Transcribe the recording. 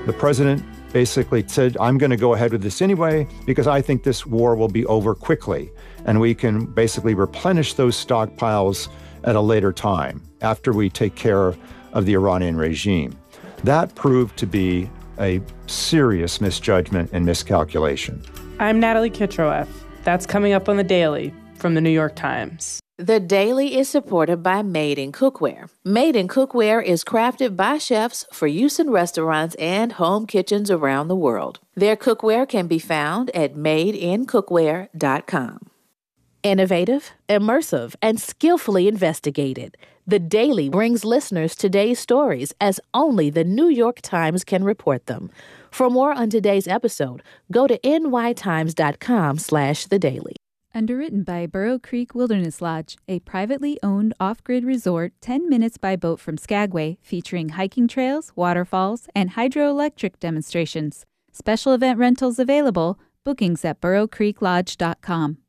The president basically said, I'm going to go ahead with this anyway because I think this war will be over quickly, and we can basically replenish those stockpiles at a later time after we take care of the Iranian regime. That proved to be a serious misjudgment and miscalculation. I'm Natalie Kitroeff. That's coming up on The Daily from The New York Times. The Daily is supported by Made in Cookware. Made in Cookware is crafted by chefs for use in restaurants and home kitchens around the world. Their cookware can be found at madeincookware.com. Innovative, immersive, and skillfully investigated, The Daily brings listeners today's stories as only The New York Times can report them. For more on today's episode, go to nytimes.com/thedaily. Underwritten by Burrow Creek Wilderness Lodge, a privately owned off-grid resort 10 minutes by boat from Skagway, featuring hiking trails, waterfalls, and hydroelectric demonstrations. Special event rentals available. Bookings at burrowcreeklodge.com.